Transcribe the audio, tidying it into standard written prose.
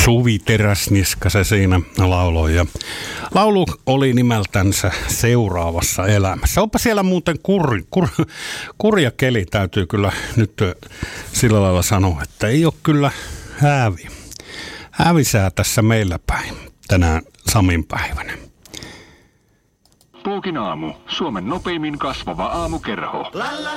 Suvi Teräsniska se siinä lauloi. Ja laulu oli nimeltänsä Seuraavassa elämässä. Onpa siellä muuten kurja keli, täytyy kyllä nyt sillä lailla sanoa, että ei ole kyllä häävisää tässä meillä päin tänään Samin päivänä. Puukin aamu. Suomen nopeimmin kasvava aamukerho.